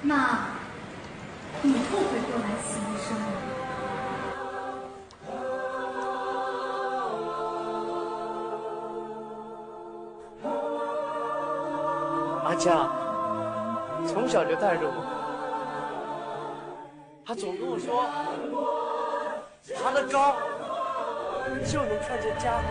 那你后悔过来此一生吗？ 阿佳从小就带着我，他总跟我说，爬得高就能看见家。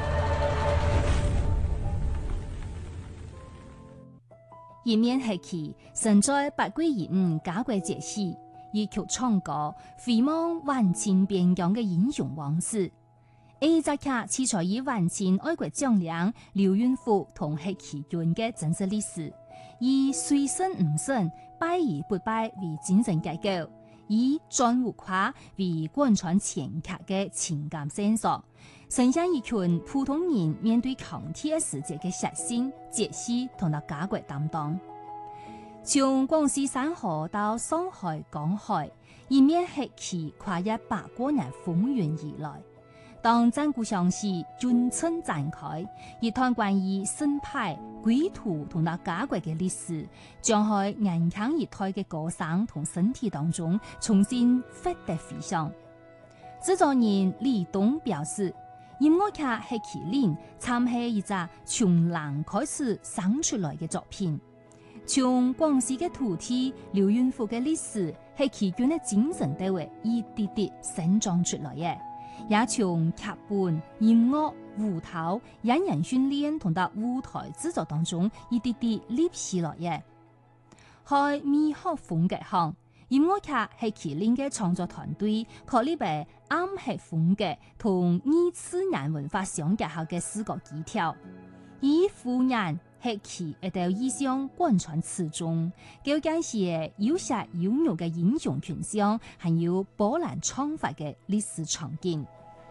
一面黑旗，身在8月25家國節氣，以曲唱歌，回望萬千邊疆嘅英雄往事。呢隻劇取材於萬千愛國將領劉雲虎同黑旗軍嘅真實歷史，以雖勝唔勝、敗而不敗為精神結構，以轉互跨為貫穿全劇嘅情感線索，呈現一群普通人面對抗鐵世界嘅實心、節氣同埋家國擔當。從廣西山河到上海、江海，一面黑旗跨越8個年風雲而來。當戰鼓響起，軍陣展開，一段關於勝敗、歸途同埋家國嘅歷史，將喺眼腔一台嘅歌聲同身體當中重新發得飛翔。製作人李東表示，音樂劇《黑旗嶺》參係一隻從零開始生出來嘅作品，從廣西嘅土地、劉雲虎嘅歷史、黑旗軍嘅精神地位一啲啲生長出來嘅。也從劇本、音樂、舞蹈、演員訓練同到舞台製作當中一啲啲立起來嘅。喺美學風格上，音樂劇《黑旗嶺》嘅創作團隊確立為暗黑風格同二次元文化相結合嘅視覺技巧，以富人黑旗一道意象貫穿始終，究竟是有血有肉嘅英雄群像，還有波瀾壯闊嘅歷史場景。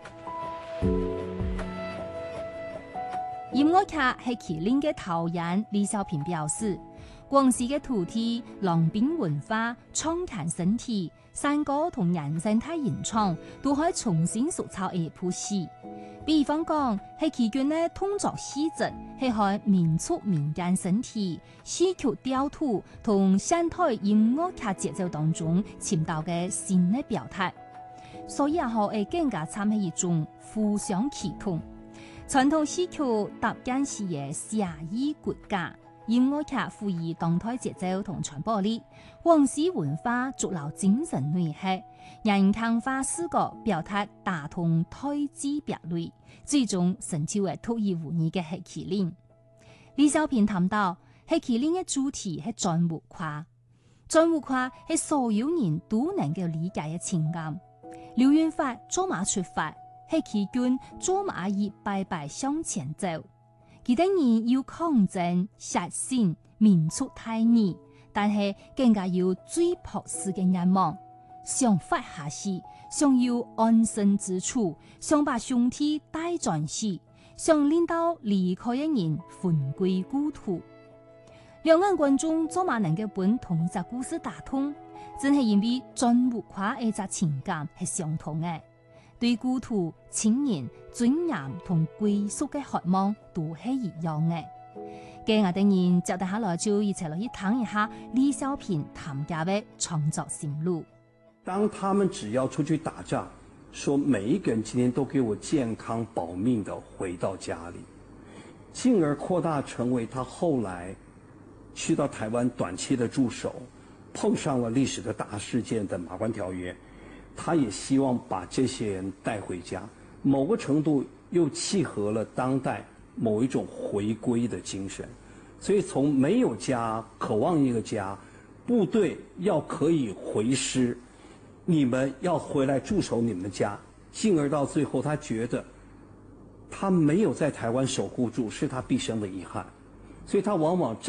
音樂劇《黑旗嶺》嘅導演李小平表示，廣西嘅土地、郎兵文化、創刊身體、山歌同人生態演唱，都可以重新塑造一部戲。比方講，黑旗軍嘅動作細節係喺民族民間身體、戲曲調度同現代音樂劇節奏當中尋到嘅新嘅表態，所以會更加參與一種互相啟動。傳統戲曲搭建是嘅寫意骨架，音樂劇賦予當代節奏同傳播力，廣西文化築牢精神內核，人強化視覺表達打通代際壁壘，最終成就為獨一無二嘅黑旗嶺。李小平談到，黑旗嶺嘅主題係轉互跨，轉互跨係所有人都能夠理解嘅情感。劉雲虎做馬出發，黑旗軍做馬以拜拜向前走。佢哋人要抗爭、實踐、民族大義，但係更加要最樸實嘅願望，想發下去，想要安身之處，想把兄弟帶轉世，想令到離開嘅人魂歸故土。兩岸觀眾做馬能夠本同一隻故事打通，真係因為轉互跨一隻情感係相同嘅。對故土、親人、尊嚴同歸屬嘅渴望都係一樣嘅。今日嘅人接下來就一齊來談一下李小平談家嘅創作心路。 當他們只要出去打仗，說每一個人今天都給我健康保命的回到家裡，進而擴大成為他後來去到台灣短期的駐守，碰上了歷史的大事件的馬關條約。他也希望把這些人帶回家，某個程度又契合了當代某一種回歸的精神。所以從沒有家，渴望一個家，部隊要可以回師，你們要回來駐守你們的家，進而到最後他覺得他沒有在台灣守護住，是他畢生的遺憾，所以他往往